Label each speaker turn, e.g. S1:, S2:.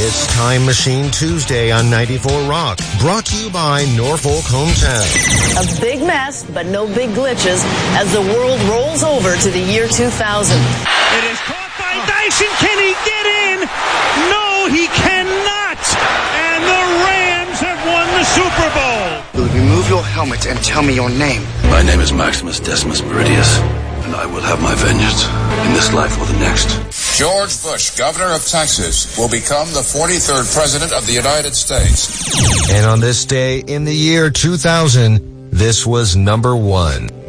S1: It's Time Machine Tuesday on 94 Rock, brought to you by Norfolk Hometown.
S2: A big mess, but no big glitches as the world rolls over to the year 2000.
S3: It is caught by Dyson. Can he get in? No, he cannot. And the Rams have won the Super Bowl.
S4: Remove your helmet and tell me your name.
S5: My name is Maximus Decimus Meridius, and I will have my vengeance in this life or the next.
S6: George Bush, governor of Texas, will become the 43rd president of the United States.
S1: And on this day in the year 2000, this was number 1.